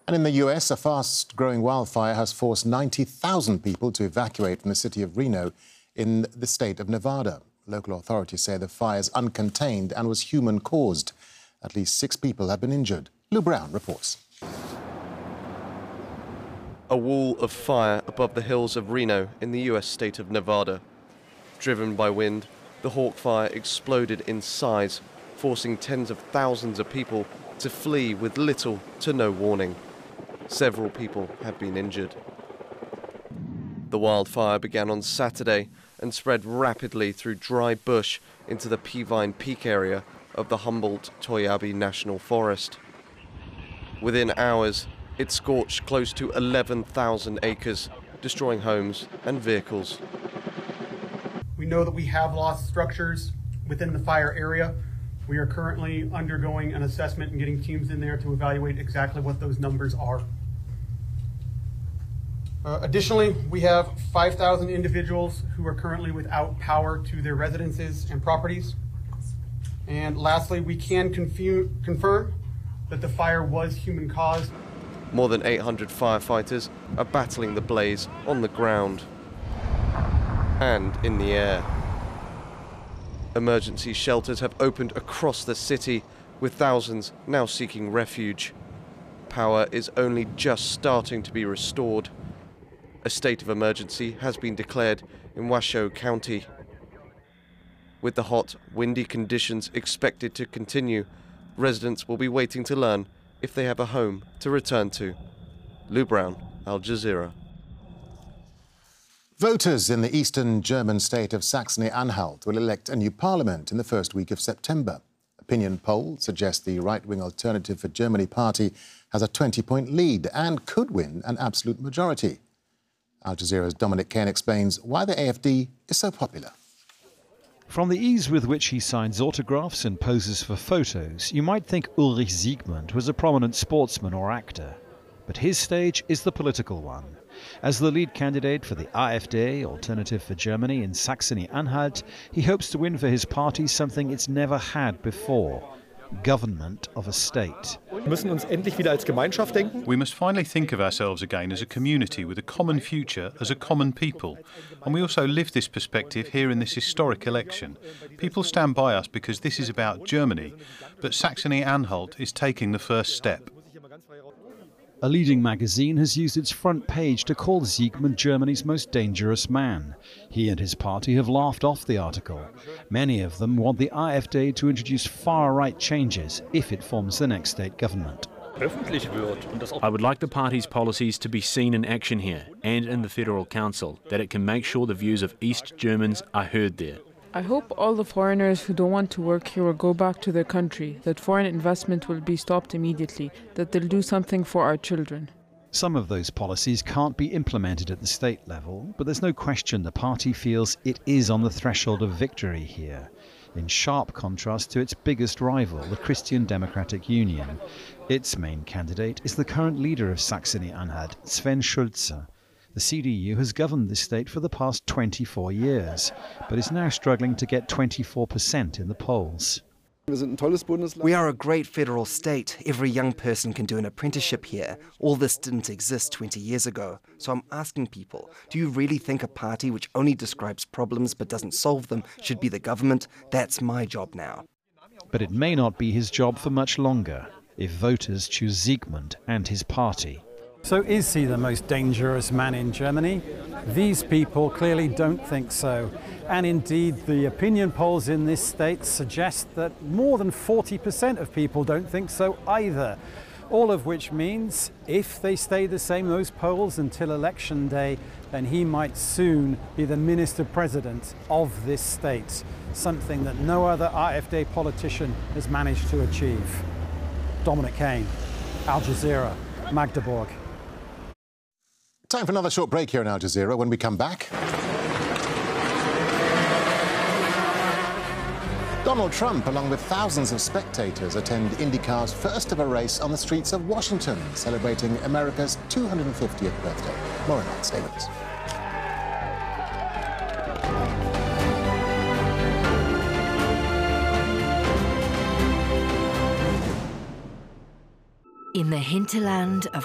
And in the US, a fast-growing wildfire has forced 90,000 people to evacuate from the city of Reno in the state of Nevada. Local authorities say the fire is uncontained and was human-caused. At least 6 people have been injured. Lou Brown reports. A wall of fire above the hills of Reno in the US state of Nevada. Driven by wind, the Hawk Fire exploded in size, forcing tens of thousands of people to flee with little to no warning. Several people have been injured. The wildfire began on Saturday and spread rapidly through dry bush into the Peavine Peak area of the Humboldt-Toyabe National Forest. Within hours, it scorched close to 11,000 acres, destroying homes and vehicles. We know that we have lost structures within the fire area. We are currently undergoing an assessment and getting teams in there to evaluate exactly what those numbers are. Additionally, we have 5,000 individuals who are currently without power to their residences and properties. And lastly, we can confirm that the fire was human-caused. More than 800 firefighters are battling the blaze on the ground and in the air. Emergency shelters have opened across the city, with thousands now seeking refuge. Power is only just starting to be restored. A state of emergency has been declared in Washoe County. With the hot, windy conditions expected to continue, residents will be waiting to learn if they have a home to return to. Lou Brown, Al Jazeera. Voters in the eastern German state of Saxony-Anhalt will elect a new parliament in the first week of September. Opinion polls suggest the right-wing Alternative for Germany party has a 20-point lead and could win an absolute majority. Al Jazeera's Dominic Kane explains why the AfD is so popular. From the ease with which he signs autographs and poses for photos, you might think Ulrich Siegmund was a prominent sportsman or actor. But his stage is the political one. As the lead candidate for the AfD, Alternative for Germany, in Saxony-Anhalt, he hopes to win for his party something it's never had before: government of a state. We must finally think of ourselves again as a community with a common future, as a common people. And we also live this perspective here in this historic election. People stand by us because this is about Germany, but Saxony-Anhalt is taking the first step. A leading magazine has used its front page to call Siegmund Germany's most dangerous man. He and his party have laughed off the article. Many of them want the AfD to introduce far-right changes if it forms the next state government. I would like the party's policies to be seen in action here and in the Federal Council, that it can make sure the views of East Germans are heard there. I hope all the foreigners who don't want to work here will go back to their country, that foreign investment will be stopped immediately, that they'll do something for our children. Some of those policies can't be implemented at the state level, but there's no question the party feels it is on the threshold of victory here, in sharp contrast to its biggest rival, the Christian Democratic Union. Its main candidate is the current leader of Saxony-Anhalt, Sven Schulze. The CDU has governed this state for the past 24 years, but is now struggling to get 24% in the polls. We are a great federal state. Every young person can do an apprenticeship here. All this didn't exist 20 years ago. So I'm asking people, do you really think a party which only describes problems but doesn't solve them should be the government? That's my job now. But it may not be his job for much longer if voters choose Siegmund and his party. So is he the most dangerous man in Germany? These people clearly don't think so. And indeed, the opinion polls in this state suggest that more than 40% of people don't think so either. All of which means, if they stay the same, those polls, until election day, then he might soon be the minister-president of this state, something that no other AfD politician has managed to achieve. Dominic Kane, Al Jazeera, Magdeburg. Time for another short break here in Al Jazeera. When we come back, Donald Trump, along with thousands of spectators, attend IndyCar's first ever race on the streets of Washington, celebrating America's 250th birthday. More on that. Stay with us. In the hinterland of